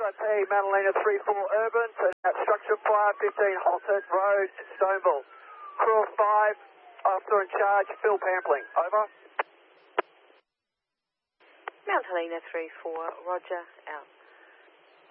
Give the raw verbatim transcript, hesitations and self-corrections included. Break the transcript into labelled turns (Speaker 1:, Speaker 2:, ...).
Speaker 1: T, Madalena three four Urban, so that's structure five fifteen Halton Road, Stoneville. Crew five, officer in charge, Phil Pampling, over.
Speaker 2: Mount Helena three four, Roger, out.